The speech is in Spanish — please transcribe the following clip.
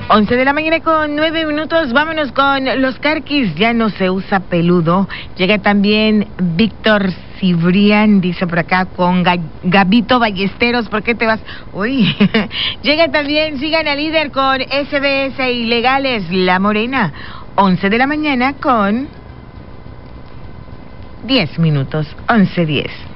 11 de la mañana con 9 minutos, vámonos con los Carquis, ya no se usa peludo. Llega también Víctor Cibrián, dice por acá, con Gabito Ballesteros, ¿por qué te vas? Uy, llega también, sigan al líder con SBS Ilegales, La Morena, 11 de la mañana con 10 minutos, 11:10.